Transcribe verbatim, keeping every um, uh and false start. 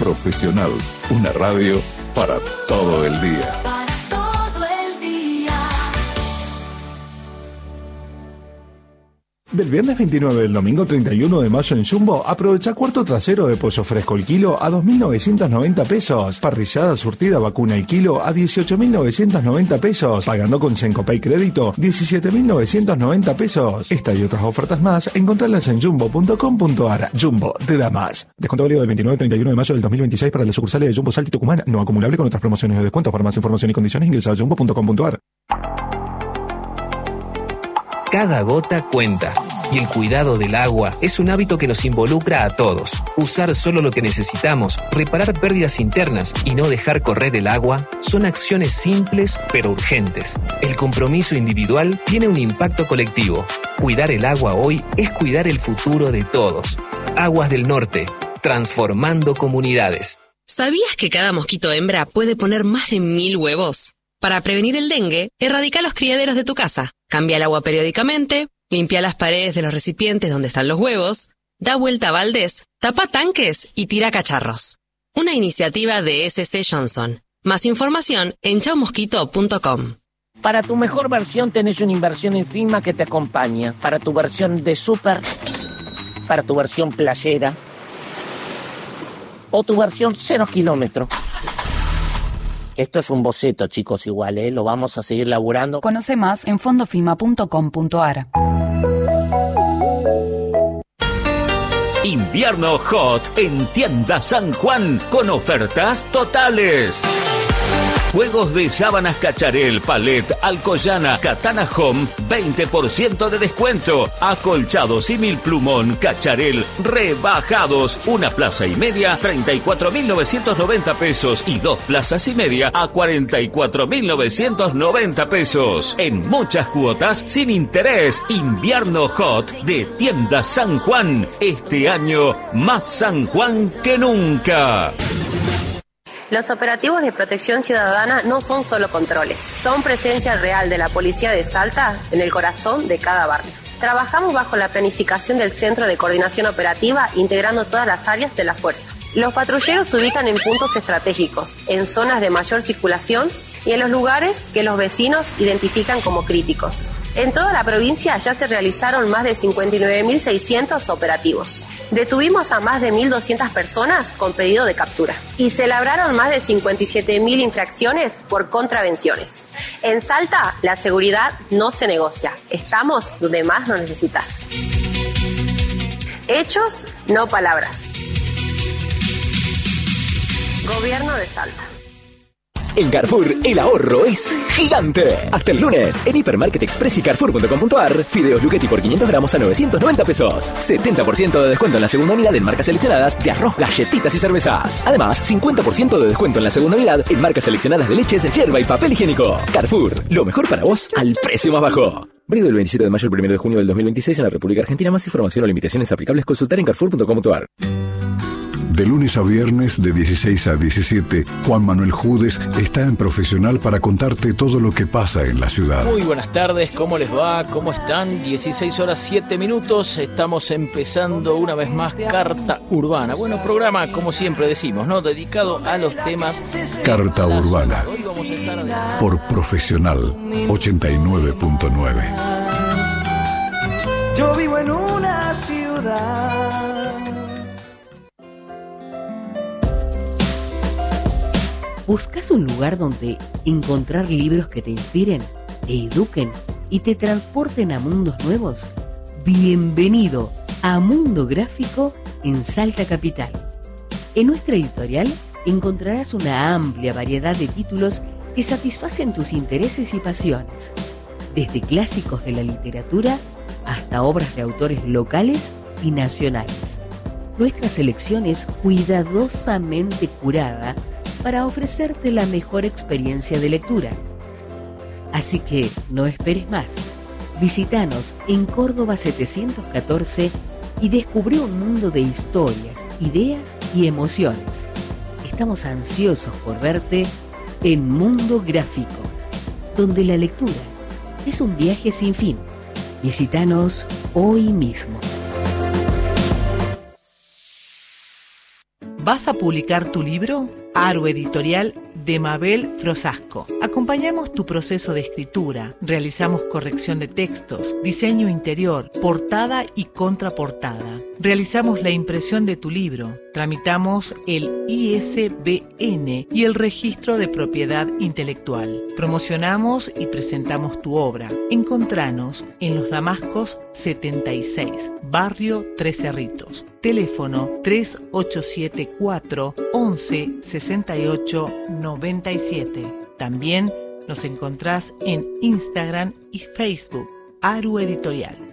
Profesional, una radio para todo el día. Del viernes veintinueve al domingo treinta y uno de mayo en Jumbo, aprovecha cuarto trasero de pollo fresco el kilo a dos mil novecientos noventa pesos. Parrillada surtida vacuna el kilo a dieciocho mil novecientos noventa pesos. Pagando con Sencopay Crédito, diecisiete mil novecientos noventa pesos. Esta y otras ofertas más, encontrarlas en jumbo punto com punto ar. Jumbo, te da más. Descuento válido del veintinueve al treinta y uno de mayo del dos mil veintiséis para las sucursales de Jumbo Salta y Tucumán. No acumulable con otras promociones de descuento. Para más información y condiciones, ingresa a jumbo punto com punto ar. Cada gota cuenta. Y el cuidado del agua es un hábito que nos involucra a todos. Usar solo lo que necesitamos, reparar pérdidas internas y no dejar correr el agua son acciones simples pero urgentes. El compromiso individual tiene un impacto colectivo. Cuidar el agua hoy es cuidar el futuro de todos. Aguas del Norte, transformando comunidades. ¿Sabías que cada mosquito hembra puede poner más de mil huevos? Para prevenir el dengue, erradica los criaderos de tu casa. Cambia el agua periódicamente, limpia las paredes de los recipientes donde están los huevos, da vuelta a baldes, tapa tanques y tira cacharros. Una iniciativa de S C Johnson. Más información en chao mosquito punto com. Para tu mejor versión tenés una inversión en Fima que te acompaña. Para tu versión de súper, para tu versión playera o tu versión cero kilómetro. Esto es un boceto, chicos, igual, ¿eh? Lo vamos a seguir laburando. Conoce más en fondofima punto com punto ar. Invierno Hot en Tienda San Juan con ofertas totales. Juegos de sábanas Cacharel, Palet, Alcoyana, Katana Home, veinte por ciento de descuento. Acolchados y mil plumón Cacharel, rebajados. Una plaza y media, treinta y cuatro mil novecientos noventa pesos. Y dos plazas y media a cuarenta y cuatro mil novecientos noventa pesos. En muchas cuotas, sin interés. Invierno Hot de Tienda San Juan. Este año, más San Juan que nunca. Los operativos de protección ciudadana no son solo controles, son presencia real de la policía de Salta en el corazón de cada barrio. Trabajamos bajo la planificación del Centro de Coordinación Operativa, integrando todas las áreas de la fuerza. Los patrulleros se ubican en puntos estratégicos, en zonas de mayor circulación y en los lugares que los vecinos identifican como críticos. En toda la provincia ya se realizaron más de cincuenta y nueve mil seiscientos operativos. Detuvimos a más de mil doscientas personas con pedido de captura y se labraron más de cincuenta y siete mil infracciones por contravenciones. En Salta, la seguridad no se negocia. Estamos donde más nos necesitas. Hechos, no palabras. Gobierno de Salta. En Carrefour, el ahorro es gigante. Hasta el lunes, en Hipermarket Express y carrefour punto com punto ar, fideos Luchetti por quinientos gramos a novecientos noventa pesos. setenta por ciento de descuento en la segunda unidad en marcas seleccionadas de arroz, galletitas y cervezas. Además, cincuenta por ciento de descuento en la segunda unidad en marcas seleccionadas de leches, yerba y papel higiénico. Carrefour, lo mejor para vos al precio más bajo. Válido del veintisiete de mayo al primero de junio del dos mil veintiséis en la República Argentina. Más información o limitaciones aplicables consultar en carrefour punto com punto ar. De lunes a viernes, de dieciséis a diecisiete, Juan Manuel Judes está en Profesional para contarte todo lo que pasa en la ciudad. Muy buenas tardes, ¿cómo les va? ¿Cómo están? dieciséis horas siete minutos, estamos empezando una vez más Carta Urbana. Bueno, programa, como siempre decimos, ¿no? Dedicado a los temas... Carta Urbana, por Profesional, ochenta y nueve punto nueve. Yo vivo en una ciudad... ¿Buscas un lugar donde encontrar libros que te inspiren, te eduquen y te transporten a mundos nuevos? Bienvenido a Mundo Gráfico en Salta Capital. En nuestra editorial encontrarás una amplia variedad de títulos que satisfacen tus intereses y pasiones, desde clásicos de la literatura hasta obras de autores locales y nacionales. Nuestra selección es cuidadosamente curada para ofrecerte la mejor experiencia de lectura. Así que no esperes más. Visítanos en Córdoba setecientos catorce y descubrí un mundo de historias, ideas y emociones. Estamos ansiosos por verte en Mundo Gráfico, donde la lectura es un viaje sin fin. Visítanos hoy mismo. ¿Vas a publicar tu libro? Aru Editorial de Mabel Frosasco. Acompañamos tu proceso de escritura, realizamos corrección de textos, diseño interior, portada y contraportada. Realizamos la impresión de tu libro, tramitamos el I S B N y el registro de propiedad intelectual. Promocionamos y presentamos tu obra. Encontranos en Los Damascos setenta y seis, Barrio Tres Cerritos. Teléfono tres ocho siete cuatro once sesenta y ocho noventa y siete. También nos encontrás en Instagram y Facebook, Aru Editorial.